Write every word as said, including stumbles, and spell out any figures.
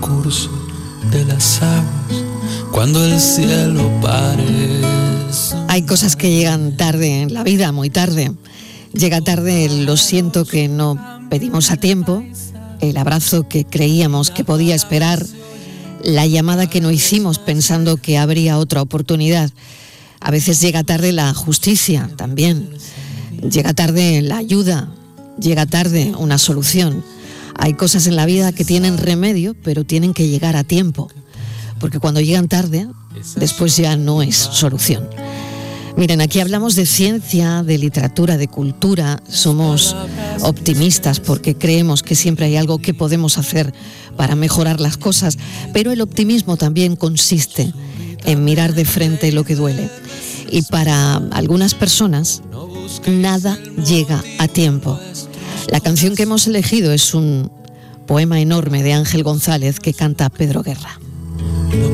curso de las aguas, cuando el cielo parece. Hay cosas que llegan tarde en la vida, muy tarde. Llega tarde el lo siento que no pedimos a tiempo, el abrazo que creíamos que podía esperar, la llamada que no hicimos pensando que habría otra oportunidad. A veces llega tarde la justicia también. Llega tarde la ayuda, llega tarde una solución. Hay cosas en la vida que tienen remedio, pero tienen que llegar a tiempo. Porque cuando llegan tarde, después ya no es solución. Miren, aquí hablamos de ciencia, de literatura, de cultura. Somos optimistas porque creemos que siempre hay algo que podemos hacer para mejorar las cosas. Pero el optimismo también consiste en mirar de frente lo que duele. Y para algunas personas, nada llega a tiempo. La canción que hemos elegido es un poema enorme de Ángel González que canta Pedro Guerra.